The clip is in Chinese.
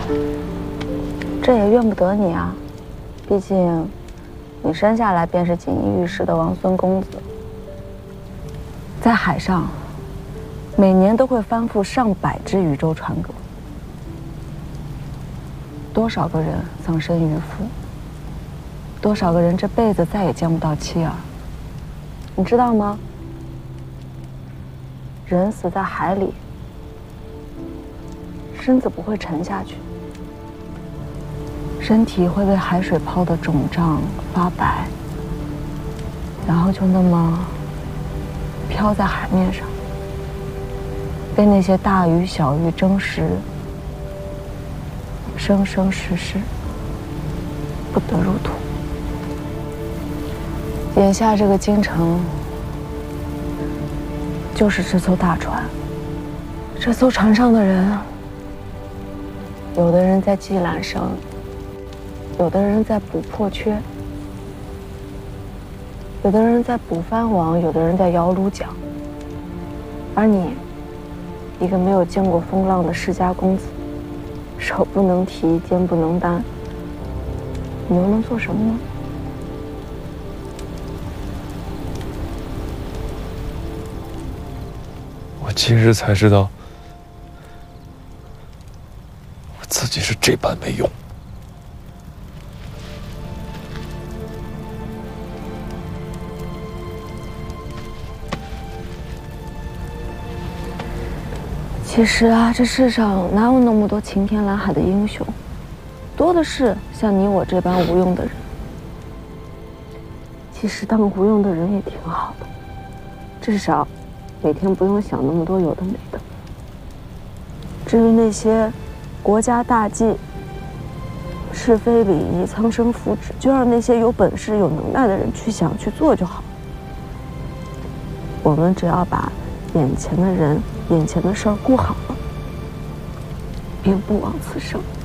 这也怨不得你啊，毕竟你生下来便是锦衣玉食的王孙公子。在海上，每年都会翻覆上百只渔舟船舶，多少个人丧身渔夫，多少个人这辈子再也见不到妻儿。你知道吗？人死在海里，身子不会沉下去，身体会被海水泡得肿胀发白，然后就那么飘在海面上，被那些大鱼小鱼争食，生生世世不得入土。眼下这个京城，就是这艘大船。这艘船上的人，有的人在系缆绳，有的人在补破缺，有的人在补帆网，有的人在摇橹桨。而你，一个没有见过风浪的世家公子，手不能提，肩不能担，你又能做什么呢？ 我今日才知道，我自己是这般没用。 其实啊，这世上哪有那么多晴天蓝海的英雄，多的是像你我这般无用的人。其实当无用的人也挺好的，至少每天不用想那么多有的没的。至于那些国家大计、是非礼仪、苍生福祉，就让那些有本事、有能耐的人去想去做就好。我们只要把眼前的人、眼前的事儿顾好了，便不枉此生。